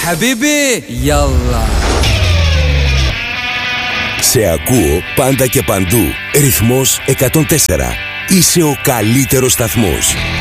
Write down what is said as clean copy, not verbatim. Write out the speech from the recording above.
حبيبي يلا. Σε ακούω πάντα και παντού. Ρυθμός 104. Είσαι ο καλύτερος σταθμός.